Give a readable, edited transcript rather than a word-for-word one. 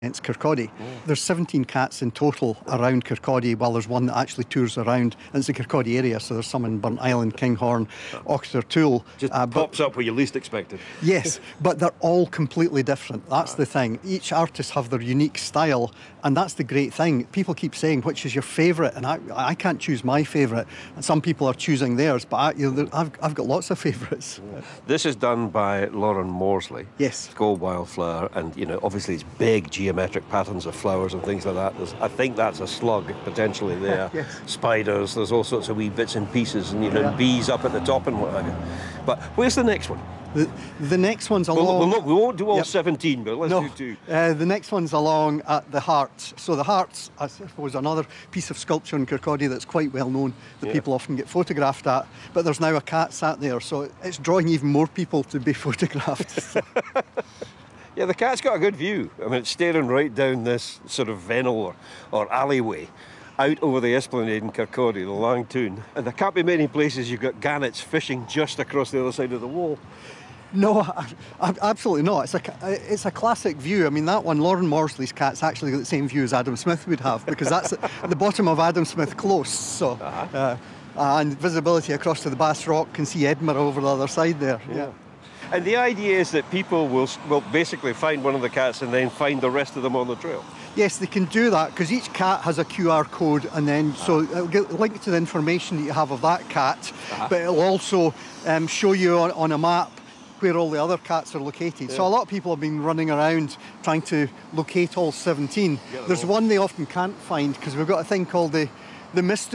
It's Kirkcaldy. There's 17 cats in total around Kirkcaldy, while there's one that actually tours around, and it's the Kirkcaldy area, so there's some in Burnt Island, Kinghorn, Auchtertool. Just pops up where you least expected. Yes, but they're all completely different. That's the thing. Each artist have their unique style, and that's the great thing. People keep saying, which is your favourite? And I can't choose my favourite. And some people are choosing theirs, but I've got lots of favourites. This is done by Lauren Morsley. Yes. Gold wildflower, and obviously it's big geometric patterns of flowers and things like that. I think that's a slug potentially there. Yes. Spiders, there's all sorts of wee bits and pieces, and bees up at the top and what have you. But where's the next one? The next one's along... Well, look, we won't do all 17, but let's do 2. The next one's along at the Heart. So the Heart's, I suppose, another piece of sculpture in Kirkcaldy that's quite well known, that people often get photographed at. But there's now a cat sat there, so it's drawing even more people to be photographed. Yeah, the cat's got a good view. I mean, it's staring right down this sort of vennel or alleyway out over the Esplanade in Kirkcaldy, the Lang Toon. And there can't be many places you've got gannets fishing just across the other side of the wall. No, absolutely not. It's a classic view. I mean, that one, Lauren Morsley's cat's actually got the same view as Adam Smith would have, because that's at the bottom of Adam Smith Close. So, and visibility across to the Bass Rock, can see Edinburgh over the other side there. Yeah. And the idea is that people will basically find one of the cats and then find the rest of them on the trail. Yes, they can do that, because each cat has a QR code, and then so it'll get linked to the information that you have of that cat, but it'll also show you on a map where all the other cats are located. So a lot of people have been running around trying to locate all 17. There's one they often can't find, because we've got a thing called the mystery